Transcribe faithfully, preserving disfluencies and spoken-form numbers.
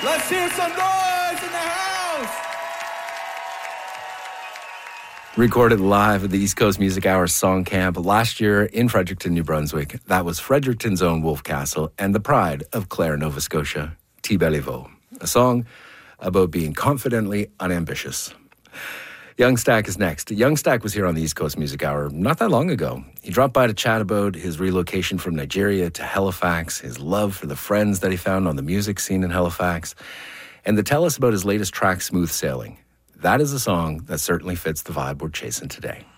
Let's hear some noise in the house. Recorded live at the East Coast Music Hour Song Camp last year in Fredericton, New Brunswick. That was Fredericton's own Wolf Castle and the pride of Clare, Nova Scotia, T-Beliveau, a song about being confidently unambitious. Young Stack is next. Young Stack was here on the East Coast Music Hour not that long ago. He dropped by to chat about his relocation from Nigeria to Halifax, his love for the friends that he found on the music scene in Halifax, and to tell us about his latest track, Smooth Sailing. That is a song that certainly fits the vibe we're chasing today.